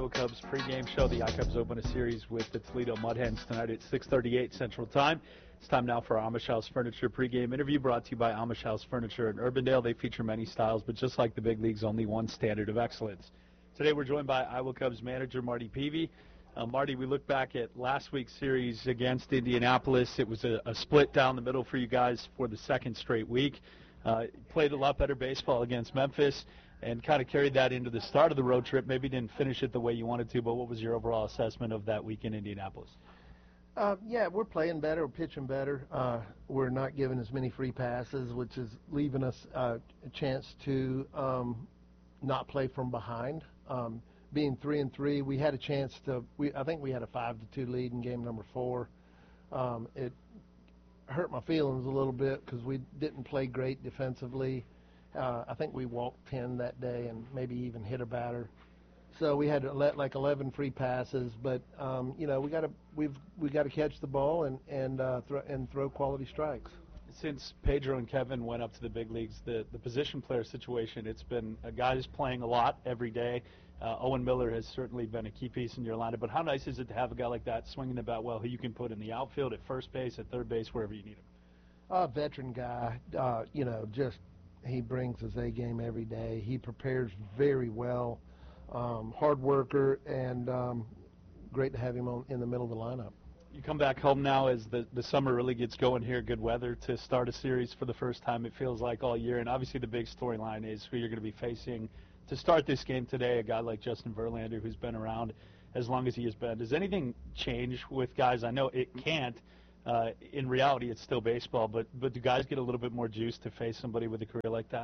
Iowa Cubs pregame show. The iCubs open a series with the Toledo Mud Hens tonight at 6:38 Central Time. It's time now for Amish House Furniture pregame interview brought to you by Amish House Furniture in Urbandale. They feature many styles, but just like the big leagues, only one standard of excellence. Today we're joined by Iowa Cubs manager Marty Peavy. Marty, we look back at last week's series against Indianapolis. It was a split down the middle for you guys for the second straight week. Played a lot better baseball against Memphis and kind of carried that into the start of the road trip. Maybe didn't finish it the way you wanted to, but what was your overall assessment of that week in Indianapolis? Yeah, we're playing better, we're pitching better. We're not giving as many free passes, which is leaving us a chance to not play from behind. Being 3-3, we had a chance to. I think we had a 5-2 lead in game number 4. It hurt my feelings a little bit because we didn't play great defensively. I think we walked 10 that day and maybe even hit a batter. So we had to let like 11 free passes, but you know, we got to catch the ball and throw quality strikes. Since Pedro and Kevin went up to the big leagues, the position player situation, it's been guys playing a lot every day. Owen Miller has certainly been a key piece in your lineup, but how nice is it to have a guy like that swinging the bat well, who you can put in the outfield, at first base, at third base, wherever you need him? A veteran guy, you know, just he brings his A game every day. He prepares very well, hard worker, and great to have him in the middle of the lineup. You come back home now as the summer really gets going here, good weather to start a series for the first time, it feels like, all year, and obviously the big storyline is who you're going to be facing to start this game today, a guy like Justin Verlander, who's been around as long as he has been. Does anything change with guys? I know it can't. In reality, it's still baseball, but do guys get a little bit more juice to face somebody with a career like that?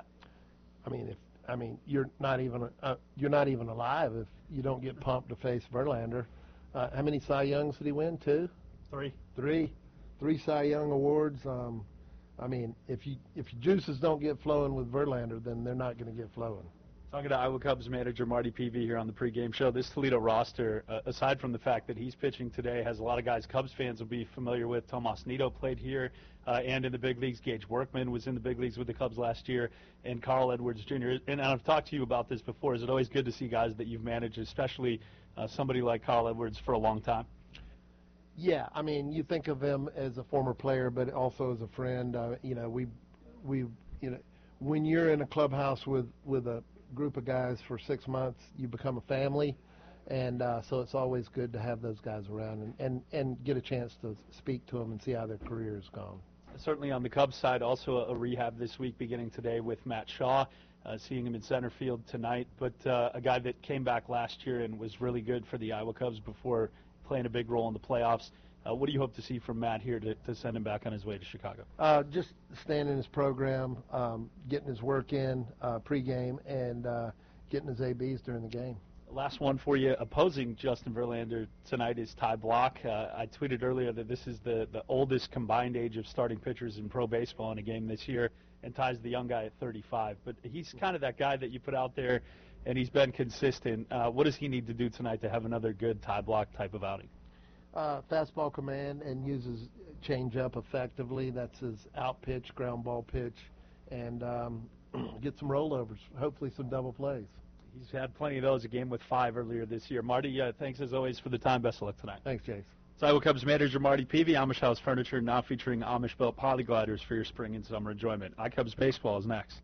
I mean, you're not even alive if you don't get pumped to face Verlander. How many Cy Youngs did he win? 2? 3. 3 Cy Young awards. I mean, if your juices don't get flowing with Verlander, then they're not going to get flowing. Talking to Iowa Cubs manager Marty Peavy here on the pregame show. This Toledo roster, aside from the fact that he's pitching today, has a lot of guys Cubs fans will be familiar with. Tomas Nido played here and in the big leagues. Gage Workman was in the big leagues with the Cubs last year, and Carl Edwards Jr. And I've talked to you about this before. Is it always good to see guys that you've managed, especially somebody like Carl Edwards, for a long time? Yeah, I mean, you think of him as a former player, but also as a friend. You know, when you're in a clubhouse with a group of guys for 6 months, you become a family, and so it's always good to have those guys around and get a chance to speak to them and see how their career has gone. Certainly on the Cubs side, also a rehab this week beginning today with Matt Shaw, seeing him in center field tonight, but a guy that came back last year and was really good for the Iowa Cubs before playing a big role in the playoffs. What do you hope to see from Matt here to send him back on his way to Chicago? Just staying in his program, getting his work in pregame, and getting his ABs during the game. Last one for you. Opposing Justin Verlander tonight is Ty Block. I tweeted earlier that this is the oldest combined age of starting pitchers in pro baseball in a game this year, and Ty's the young guy at 35. But he's kind of that guy that you put out there, and he's been consistent. What does he need to do tonight to have another good Ty Block type of outing? Fastball command and uses change-up effectively. That's his out pitch, ground ball pitch, and get some rollovers, hopefully some double plays. He's had plenty of those, a game with 5 earlier this year. Marty, thanks as always for the time. Best of luck tonight. Thanks, Chase. It's Iowa Cubs manager Marty Peavy. Amish House Furniture now featuring Amish-built polygliders for your spring and summer enjoyment. iCubs baseball is next.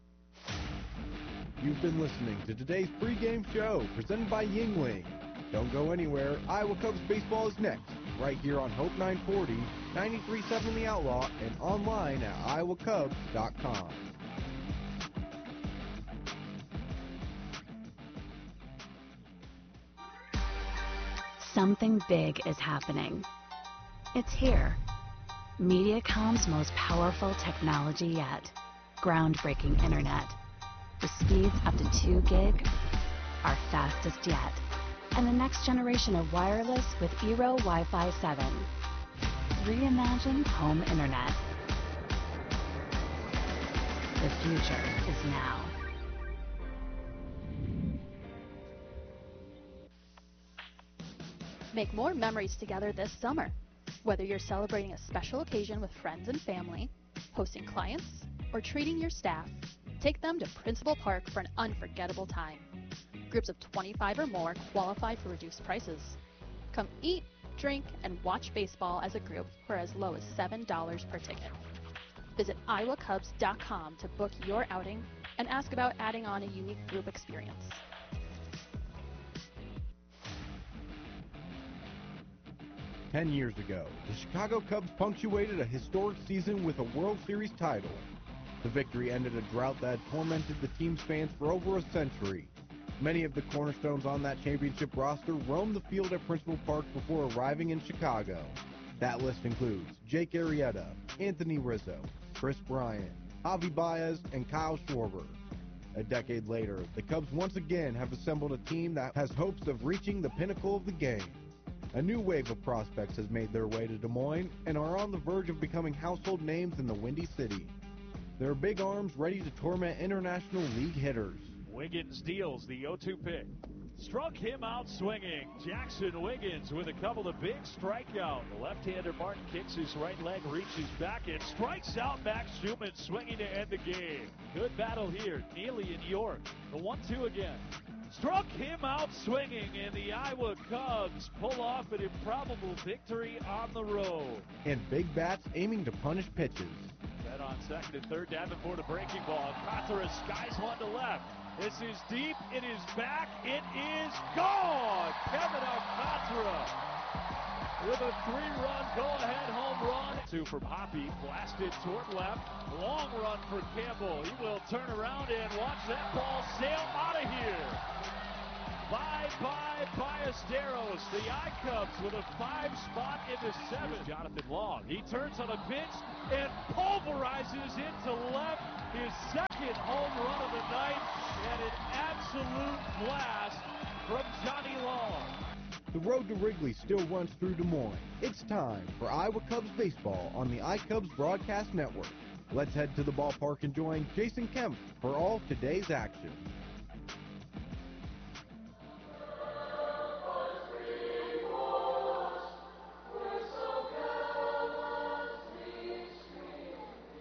You've been listening to today's pregame show presented by Yingling. Don't go anywhere. Iowa Cubs baseball is next, right here on Hope 940, 93.7 The Outlaw, and online at iowacubs.com. Something big is happening. It's here. Mediacom's most powerful technology yet. Groundbreaking internet. With speeds up to 2 gig, our fastest yet. And the next generation of wireless with Eero Wi-Fi 7. Reimagine home internet. The future is now. Make more memories together this summer. Whether you're celebrating a special occasion with friends and family, hosting clients, or treating your staff, take them to Principal Park for an unforgettable time. Groups of 25 or more qualify for reduced prices. Come eat, drink, and watch baseball as a group for as low as $7 per ticket. Visit iowacubs.com to book your outing and ask about adding on a unique group experience. Ten years ago, the Chicago Cubs punctuated a historic season with a World Series title. The victory ended a drought that had tormented the team's fans for over a century. Many of the cornerstones on that championship roster roamed the field at Principal Park before arriving in Chicago. That list includes Jake Arrieta, Anthony Rizzo, Chris Bryant, Javi Baez, and Kyle Schwarber. A decade later, the Cubs once again have assembled a team that has hopes of reaching the pinnacle of the game. A new wave of prospects has made their way to Des Moines and are on the verge of becoming household names in the Windy City. Their big arms ready to torment International League hitters. Wiggins deals the 0-2 pitch. Struck him out swinging. Jackson Wiggins with a couple of big strikeouts. The left-hander Martin kicks his right leg, reaches back, and strikes out Max Schumann, swinging to end the game. Good battle here. Neely and York. The 1-2 again. Struck him out swinging, and the Iowa Cubs pull off an improbable victory on the road. And big bats aiming to punish pitches. Set on second and third, Davenport a breaking ball. Alcantara skies one to left. This is deep, it is back, it is gone! Kevin Alcantara with a 3-run go-ahead home run. Two from Hoppy, blasted toward left. Long run for Campbell. He will turn around and watch that ball sail out of here. Bye-bye, Ballesteros. The I-Cubs with a 5 spot in the 7th. Jonathan Long, he turns on a pitch and pulverizes it to left. His second home run of the night, and an absolute blast from Johnny Long. The road to Wrigley still runs through Des Moines. It's time for Iowa Cubs baseball on the iCubs Broadcast Network. Let's head to the ballpark and join Jason Kemp for all of today's action.